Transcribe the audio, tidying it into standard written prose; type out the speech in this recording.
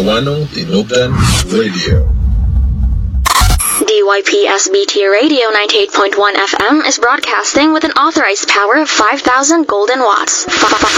Tawano Tinugdan Radio. DYPSBT Radio 98.1 FM is broadcasting with an authorized power of 5,000 golden watts.